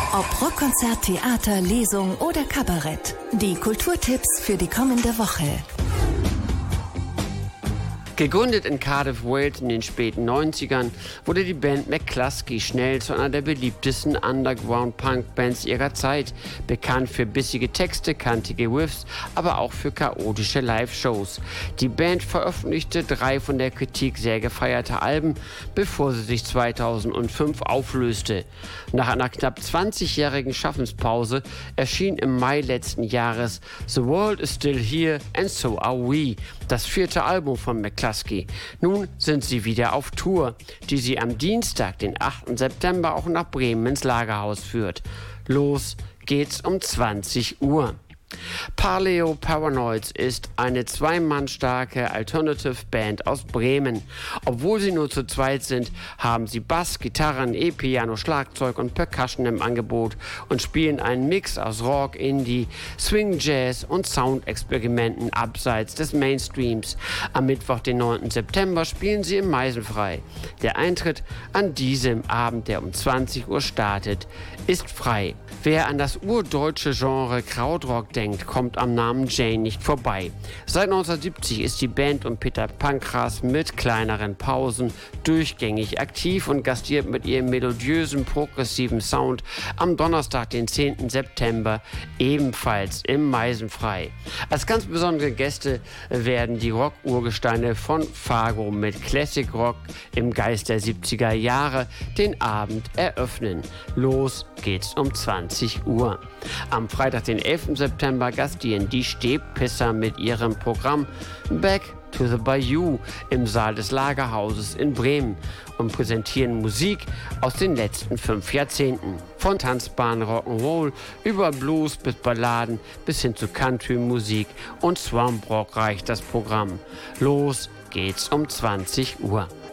Ob Rockkonzert, Theater, Lesung oder Kabarett. Die Kulturtipps für die kommende Woche. Gegründet in Cardiff, Wales in den späten 90ern, wurde die Band McCluskey schnell zu einer der beliebtesten Underground-Punk-Bands ihrer Zeit. Bekannt für bissige Texte, kantige Riffs, aber auch für chaotische Live-Shows. Die Band veröffentlichte 3 von der Kritik sehr gefeierte Alben, bevor sie sich 2005 auflöste. Nach einer knapp 20-jährigen Schaffenspause erschien im Mai letzten Jahres The World is Still Here and So Are We, das 4. Album von McCluskey. Nun sind sie wieder auf Tour, die sie am Dienstag, den 8. September, auch nach Bremen ins Lagerhaus führt. Los geht's um 20 Uhr. Paleo Paranoids ist eine 2-Mann-starke Alternative-Band aus Bremen. Obwohl sie nur zu zweit sind, haben sie Bass, Gitarren, E-Piano, Schlagzeug und Percussion im Angebot und spielen einen Mix aus Rock, Indie, Swing, Jazz und Soundexperimenten abseits des Mainstreams. Am Mittwoch, den 9. September, spielen sie im Meisenfrei. Der Eintritt an diesem Abend, der um 20 Uhr startet, ist frei. Wer an das urdeutsche Genre Krautrock denkt, kommt am Namen Jane nicht vorbei. Seit 1970 ist die Band um Peter Pankras mit kleineren Pausen durchgängig aktiv und gastiert mit ihrem melodiösen, progressiven Sound am Donnerstag, den 10. September, ebenfalls im Meisenfrei. Als ganz besondere Gäste werden die Rock-Urgesteine von Fargo mit Classic Rock im Geist der 70er Jahre den Abend eröffnen. Los geht's um 20 Uhr. Am Freitag, den 11. September, gastieren die Stehpisser mit ihrem Programm Back to the Bayou im Saal des Lagerhauses in Bremen und präsentieren Musik aus den letzten 5 Jahrzehnten. Von tanzbaren Rock'n'Roll über Blues bis Balladen bis hin zu Country-Musik und Swamp Rock reicht das Programm. Los geht's um 20 Uhr.